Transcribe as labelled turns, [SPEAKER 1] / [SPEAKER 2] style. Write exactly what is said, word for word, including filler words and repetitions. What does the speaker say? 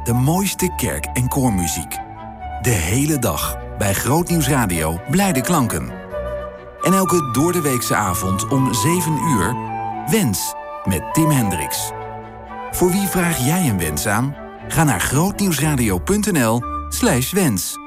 [SPEAKER 1] De mooiste kerk- en koormuziek. De hele dag bij Grootnieuws Radio blijde klanken. En elke doordeweekse avond om zeven uur... Wens met Tim Hendricks. Voor wie vraag jij een wens aan? Ga naar grootnieuwsradio punt n l slash wens.